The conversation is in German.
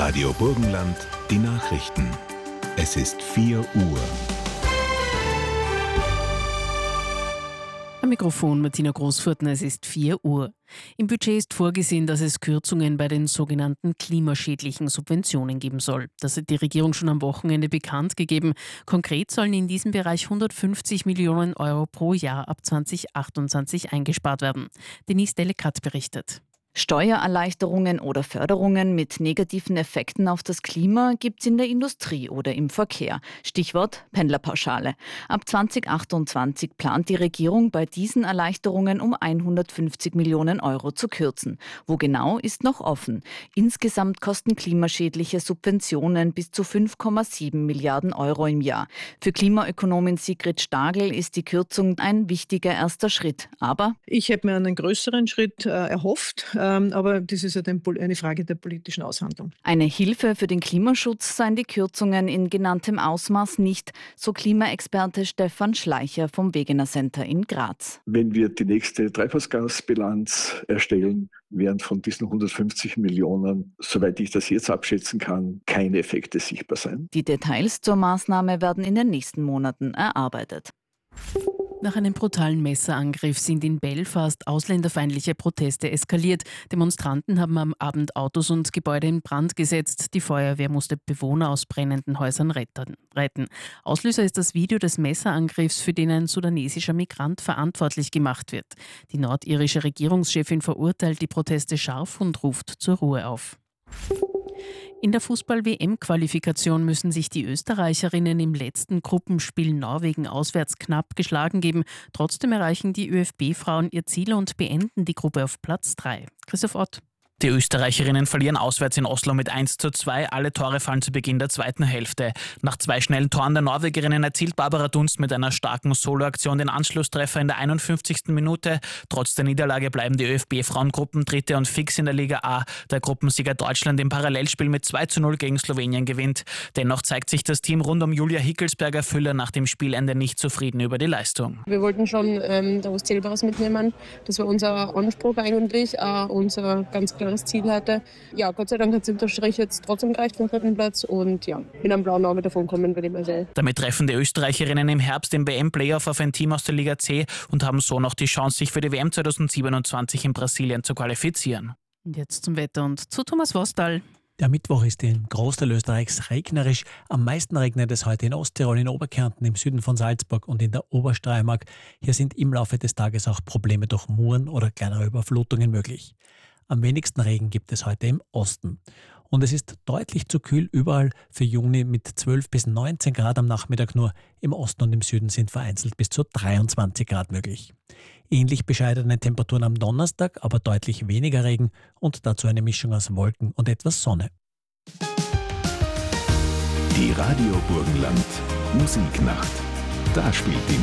Radio Burgenland, die Nachrichten. Es ist 4 Uhr. Am Mikrofon Martina Großfurtner, es ist 4 Uhr. Im Budget ist vorgesehen, dass es Kürzungen bei den sogenannten klimaschädlichen Subventionen geben soll. Das hat die Regierung schon am Wochenende bekannt gegeben. Konkret sollen in diesem Bereich 150 Millionen Euro pro Jahr ab 2028 eingespart werden. Denise Delekat berichtet. Steuererleichterungen oder Förderungen mit negativen Effekten auf das Klima gibt es in der Industrie oder im Verkehr. Stichwort Pendlerpauschale. Ab 2028 plant die Regierung, bei diesen Erleichterungen um 150 Millionen Euro zu kürzen. Wo genau, ist noch offen. Insgesamt kosten klimaschädliche Subventionen bis zu 5,7 Milliarden Euro im Jahr. Für Klimaökonomin Sigrid Stagl ist die Kürzung ein wichtiger erster Schritt. Aber ich hätte mir einen größeren Schritt erhofft. Aber das ist halt eine Frage der politischen Aushandlung. Eine Hilfe für den Klimaschutz seien die Kürzungen in genanntem Ausmaß nicht, so Klimaexperte Stefan Schleicher vom Wegener Center in Graz. Wenn wir die nächste Treibhausgasbilanz erstellen, werden von diesen 150 Millionen, soweit ich das jetzt abschätzen kann, keine Effekte sichtbar sein. Die Details zur Maßnahme werden in den nächsten Monaten erarbeitet. Nach einem brutalen Messerangriff sind in Belfast ausländerfeindliche Proteste eskaliert. Demonstranten haben am Abend Autos und Gebäude in Brand gesetzt. Die Feuerwehr musste Bewohner aus brennenden Häusern retten. Auslöser ist das Video des Messerangriffs, für den ein sudanesischer Migrant verantwortlich gemacht wird. Die nordirische Regierungschefin verurteilt die Proteste scharf und ruft zur Ruhe auf. In der Fußball-WM-Qualifikation müssen sich die Österreicherinnen im letzten Gruppenspiel Norwegen auswärts knapp geschlagen geben. Trotzdem erreichen die ÖFB-Frauen ihr Ziel und beenden die Gruppe auf Platz 3. Christoph Ott. Die Österreicherinnen verlieren auswärts in Oslo mit 1:2. Alle Tore fallen zu Beginn der zweiten Hälfte. Nach 2 schnellen Toren der Norwegerinnen erzielt Barbara Dunst mit einer starken Soloaktion den Anschlusstreffer in der 51. Minute. Trotz der Niederlage bleiben die ÖFB-Frauengruppen Dritte und fix in der Liga A. Der Gruppensieger Deutschland im Parallelspiel mit 2:0 gegen Slowenien gewinnt. Dennoch zeigt sich das Team rund um Julia Hickelsberger-Füller nach dem Spielende nicht zufrieden über die Leistung. Wir wollten schon da was Zählbares mitnehmen. Das war unser Anspruch eigentlich, unser ganz klares Ziel hatte. Ja, Gott sei Dank hat es im Strich jetzt trotzdem gereicht vom 3. Platz und ja, mit einem blauen Auge davon kommen, würde ich mal sagen. Damit treffen die Österreicherinnen im Herbst im WM-Playoff auf ein Team aus der Liga C und haben so noch die Chance, sich für die WM 2027 in Brasilien zu qualifizieren. Und jetzt zum Wetter und zu Thomas Wostal. Der Mittwoch ist im Großteil Österreichs regnerisch. Am meisten regnet es heute in Osttirol, in Oberkärnten, im Süden von Salzburg und in der Obersteiermark. Hier sind im Laufe des Tages auch Probleme durch Muren oder kleinere Überflutungen möglich. Am wenigsten Regen gibt es heute im Osten. Und es ist deutlich zu kühl überall für Juni mit 12 bis 19 Grad am Nachmittag nur. Im Osten und im Süden sind vereinzelt bis zu 23 Grad möglich. Ähnlich bescheidene Temperaturen am Donnerstag, aber deutlich weniger Regen und dazu eine Mischung aus Wolken und etwas Sonne. Die Radio Burgenland Musiknacht. Da spielt die